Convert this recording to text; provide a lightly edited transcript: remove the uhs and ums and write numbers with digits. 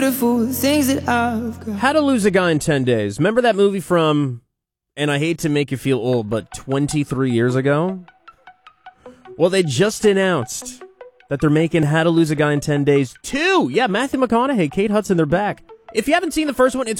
beautiful things that I've got. How to Lose a Guy in 10 Days. Remember that movie from, and I hate to make you feel old, but 23 years ago? Well, they just announced that they're making How to Lose a Guy in 10 Days 2. Yeah, Matthew McConaughey, Kate Hudson, they're back. If you haven't seen the first one, it's